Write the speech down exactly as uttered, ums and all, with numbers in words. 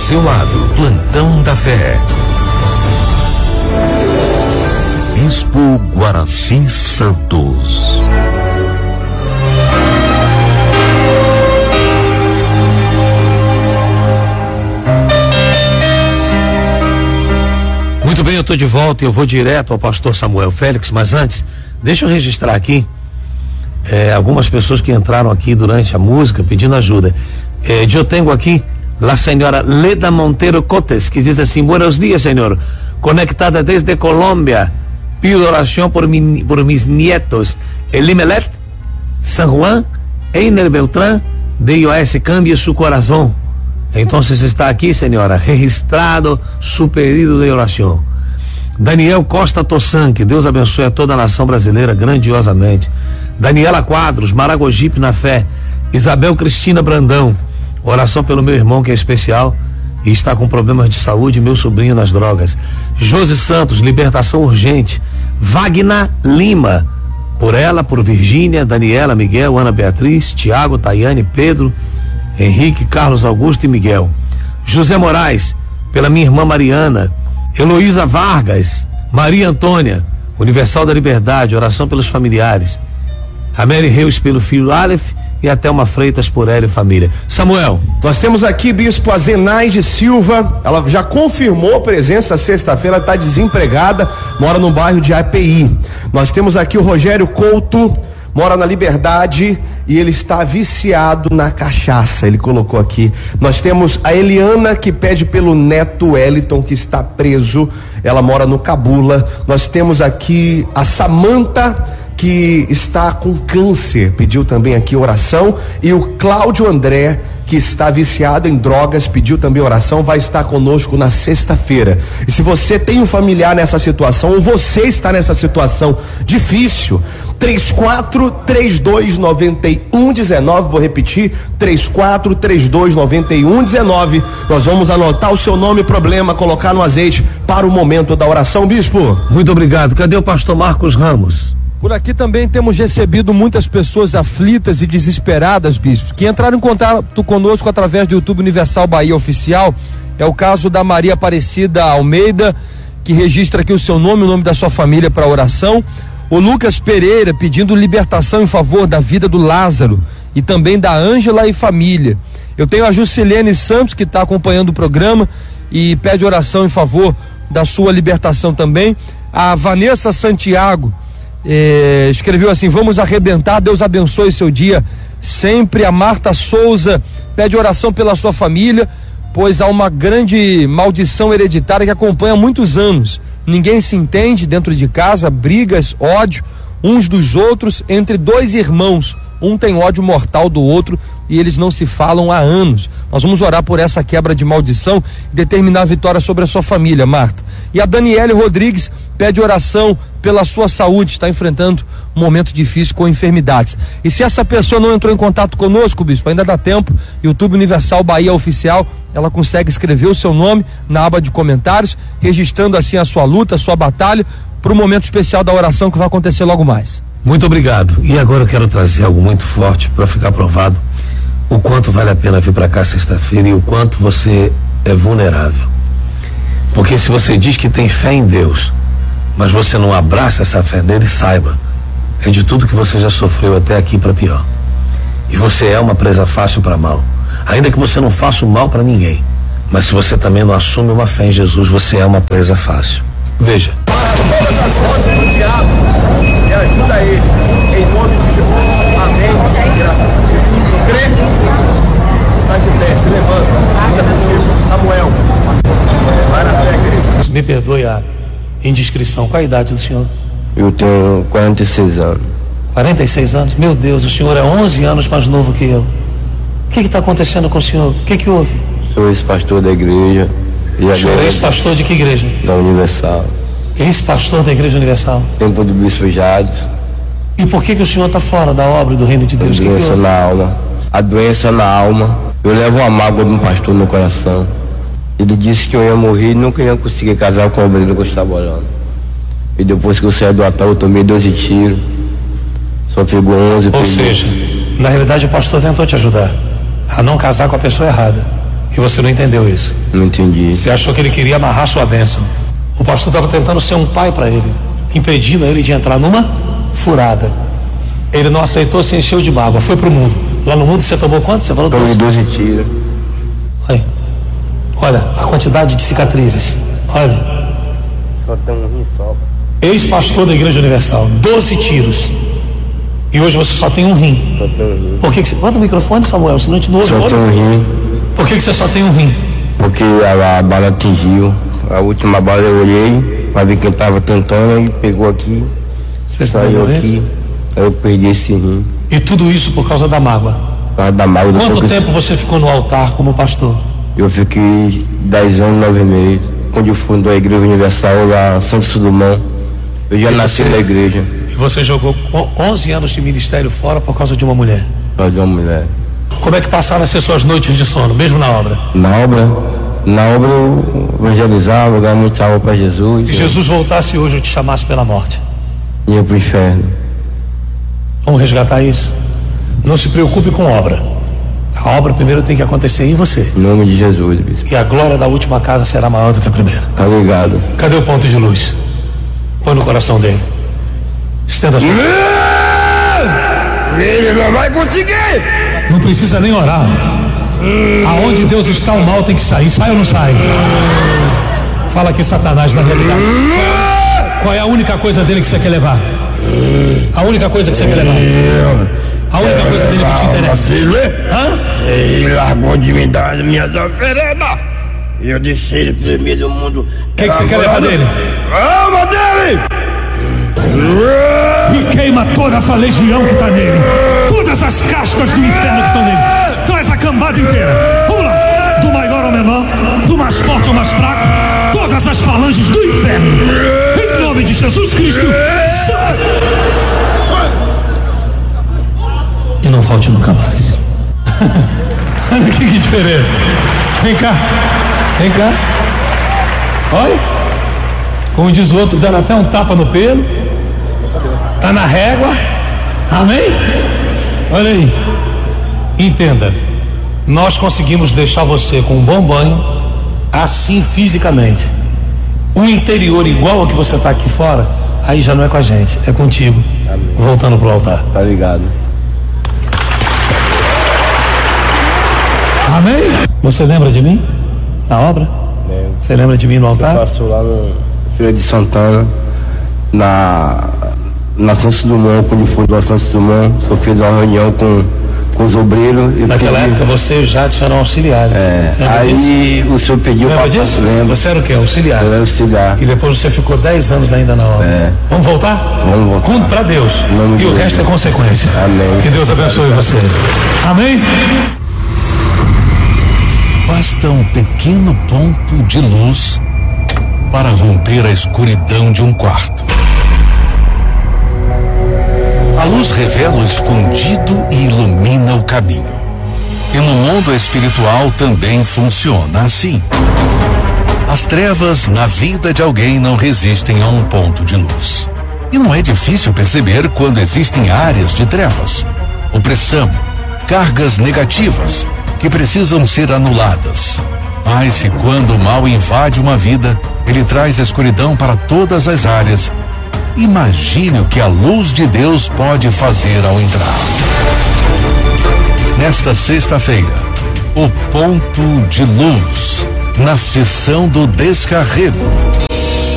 seu lado, Plantão da Fé. Bispo Guaraci Santos. Muito bem, eu estou de volta e eu vou direto ao pastor Samuel Félix, mas antes, deixa eu registrar aqui é, algumas pessoas que entraram aqui durante a música pedindo ajuda. É, eu tenho aqui a senhora Leda Monteiro Cotes, que diz assim: buenos dias, senhor, conectada desde Colômbia, pido oração por, mi, por mis nietos Elimelet, San Juan, Einer Beltrán, de I O S, cambie su corazón. Então está aqui, senhora, registrado su pedido de oração. Daniel Costa Tossan, que Deus abençoe a toda a nação brasileira grandiosamente. Daniela Quadros, Maragogipe na fé. Isabel Cristina Brandão, oração pelo meu irmão que é especial e está com problemas de saúde, meu sobrinho nas drogas. Josi Santos, libertação urgente. Wagner Lima, por ela, por Virgínia, Daniela, Miguel, Ana Beatriz, Tiago, Tayane, Pedro, Henrique, Carlos Augusto e Miguel. José Moraes, pela minha irmã Mariana. Heloísa Vargas, Maria Antônia, Universal da Liberdade, oração pelos familiares. A Mary Reus pelo filho Aleph e a Thelma Freitas por ela e família. Samuel. Nós temos aqui, bispo, a Zenaide Silva, ela já confirmou a presença sexta-feira, está desempregada, mora no bairro de A P I. Nós temos aqui o Rogério Couto, mora na Liberdade e ele está viciado na cachaça, ele colocou aqui. Nós temos a Eliana, que pede pelo neto Wellington, que está preso, ela mora no Cabula. Nós temos aqui a Samanta, que está com câncer, pediu também aqui oração, e o Cláudio André, que está viciado em drogas, pediu também oração, vai estar conosco na sexta-feira. E se você tem um familiar nessa situação, ou você está nessa situação difícil, três quatro três dois nove um um nove, vou repetir, três quatro três dois nove um um nove. Nós vamos anotar o seu nome e problema, colocar no azeite para o momento da oração, bispo. Muito obrigado. Cadê o pastor Marcos Ramos? Por aqui também temos recebido muitas pessoas aflitas e desesperadas, bispo, que entraram em contato conosco através do YouTube Universal Bahia Oficial. É o caso da Maria Aparecida Almeida, que registra aqui o seu nome, o nome da sua família para oração. O Lucas Pereira pedindo libertação em favor da vida do Lázaro e também da Ângela e família. Eu tenho a Juscelene Santos, que está acompanhando o programa e pede oração em favor da sua libertação também. A Vanessa Santiago É, escreveu assim: vamos arrebentar, Deus abençoe seu dia sempre. A Marta Souza pede oração pela sua família, pois há uma grande maldição hereditária que acompanha há muitos anos. Ninguém se entende dentro de casa, brigas, ódio uns dos outros entre dois irmãos. Um tem ódio mortal do outro e eles não se falam há anos. Nós vamos orar por essa quebra de maldição e determinar a vitória sobre a sua família, Marta. E a Daniele Rodrigues pede oração pela sua saúde, está enfrentando um momento difícil com enfermidades. E se essa pessoa não entrou em contato conosco, bispo, ainda dá tempo. YouTube Universal Bahia Oficial, ela consegue escrever o seu nome na aba de comentários, registrando assim a sua luta, a sua batalha, para o momento especial da oração que vai acontecer logo mais. Muito obrigado. E agora eu quero trazer algo muito forte para ficar provado o quanto vale a pena vir para cá sexta-feira e o quanto você é vulnerável. Porque se você diz que tem fé em Deus, mas você não abraça essa fé nele, saiba, é de tudo que você já sofreu até aqui para pior. E você é uma presa fácil para mal. Ainda que você não faça o mal para ninguém, mas se você também não assume uma fé em Jesus, você é uma presa fácil. Veja. Todas as forças do diabo e ajuda ele, em nome de Jesus. Amém. Graças a Deus. Crê, está de pé, se levanta. Isso é contigo. Samuel, vai na fé, querido. Me perdoe a indiscrição. Qual a idade do senhor? Eu tenho quarenta e seis anos. quarenta e seis anos? Meu Deus, o senhor é onze anos mais novo que eu. O que está acontecendo com o senhor? O que que houve? Sou ex-pastor da igreja. E o senhor é ex-pastor de que igreja? Da Universal. Ex-pastor da Igreja Universal. Tempo do Bispo Jades. E por que que o senhor está fora da obra do reino de Deus? A doença que que na alma. A doença na alma. Eu levo uma mágoa de um pastor no coração. Ele disse que eu ia morrer e nunca ia conseguir casar com o obreiro que eu estava olhando. E depois que eu saí do altar, eu tomei doze tiros. Só pegou onze. Ou seja, na realidade o pastor tentou te ajudar a não casar com a pessoa errada. E você não entendeu isso. Não entendi. Você achou que ele queria amarrar sua bênção. O pastor estava tentando ser um pai para ele, impedindo ele de entrar numa furada. Ele não aceitou, se encheu de mágoa, foi pro mundo. Lá no mundo você tomou quanto? Você falou Tomei doze tiros. Olha, olha a quantidade de cicatrizes. Olha. Só tem um rim só. Ex-pastor da Igreja Universal, doze tiros. E hoje você só tem um rim. Só tem um rim. Por que, que você. Bota o microfone, Samuel, senão a gente não ouve. Só tem um rim. Por que, que você só tem um rim? Porque a, a bala atingiu. A última bala eu olhei para ver quem estava tentando e pegou aqui. Você está saiu vendo aqui. isso? Aí eu perdi esse rim. E tudo isso por causa da mágoa. Por causa da mágoa. Quanto tempo você ficou no altar como pastor? Eu fiquei dez anos, nove meses. Quando eu fundou a Igreja Universal lá em Santos Dumont. Eu já E nasci você? na igreja. E você jogou onze anos de ministério fora por causa de uma mulher. Por causa de uma mulher. Como é que passaram a ser suas noites de sono, mesmo na obra? Na obra, na obra eu evangelizava, ganhava muita alma para Jesus. Se Jesus voltasse hoje e te chamasse pela morte, Ia pro inferno. vamos resgatar isso? Não se preocupe com obra. A obra primeiro tem que acontecer em você. Em nome de Jesus, bispo. E a glória da última casa será maior do que a primeira. Tá ligado? Cadê o ponto de luz? Põe no coração dele. Estenda as mãos. Ele não vai conseguir! Não precisa nem orar. Aonde Deus está, o mal tem que sair. Sai ou não sai? Fala aqui, Satanás, na realidade. Qual é a única coisa dele que você quer levar? A única coisa que você quer levar? A única coisa dele que te interessa? Hã? Ele largou de me dar as minhas oferendas. Eu deixei ele pro meio do mundo. O que, que você quer levar dele? Alma dele! E queima toda essa legião que está nele. Todas as castas do inferno que estão nele. Traz a cambada inteira. Vamos lá. Do maior ao menor, do mais forte ao mais fraco. Todas as falanges do inferno. Em nome de Jesus Cristo. Sai! E não falte nunca mais. Olha que, que diferença. Vem cá. Vem cá. Olha. Como diz o outro, dando até um tapa no pelo. Tá na régua. Amém? Olha aí. Entenda. Nós conseguimos deixar você com um bom banho, assim fisicamente. O interior igual ao que você tá aqui fora, aí já não é com a gente, é contigo. Amém. Voltando pro altar. Tá ligado? Amém? Você lembra de mim? Na obra? Lembro. Você lembra de mim no altar? Passou lá no Feira de Santana, na na Santos Dumont, quando fundou a Santos Dumont, só fez uma reunião com, com os obreiros. Naquela pedi, época você já adicionou auxiliares. É, Lembra aí disso? o senhor pediu Lembra para disso? lembra? Você era o quê? Auxiliar. Eu era auxiliar. E depois você ficou dez anos ainda na obra. É. Vamos voltar? Vamos voltar. Conto pra Deus. Nome E de o Deus. resto é consequência. Amém. Que Deus abençoe você. Amém? Basta um pequeno ponto de luz para romper a escuridão de um quarto. A luz revela o escondido e ilumina o caminho. E no mundo espiritual também funciona assim. As trevas na vida de alguém não resistem a um ponto de luz. E não é difícil perceber quando existem áreas de trevas, opressão, cargas negativas que precisam ser anuladas. Mas se quando o mal invade uma vida, ele traz escuridão para todas as áreas. Imagine o que a luz de Deus pode fazer ao entrar. Nesta sexta-feira, o ponto de luz, na sessão do descarrego.